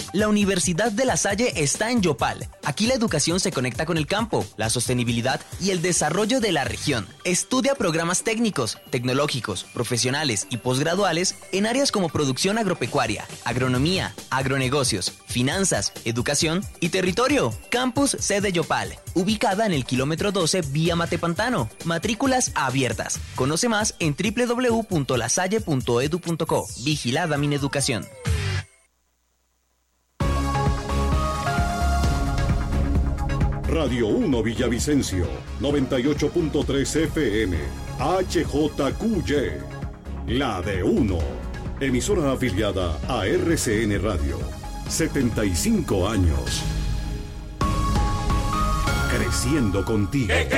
La Universidad de La Salle está en Yopal. Aquí la educación se conecta con el campo, la sostenibilidad y el desarrollo de la región. Estudia programas técnicos, tecnológicos, profesionales y posgraduales en áreas como producción agropecuaria, agronomía, agronegocios, finanzas, educación y territorio. Campus sede Yopal, ubicada en el kilómetro 12 vía Matepantano. Matrículas abiertas. Conoce más en www.lasalle.edu.co. Vigilada Mineducación. Radio 1 Villavicencio, 98.3 FM, HJQY, la de 1. Emisora afiliada a RCN Radio. 75 años. Creciendo contigo.